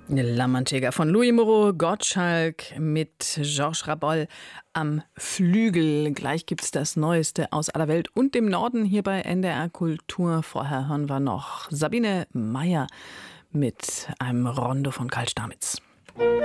La Manchega von Louis Moreau, Gottschalk mit Georges Raboll am Flügel. Gleich gibt's das Neueste aus aller Welt und dem Norden hier bei NDR Kultur. Vorher hören wir noch Sabine Meyer mit einem Rondo von Karl Stamitz.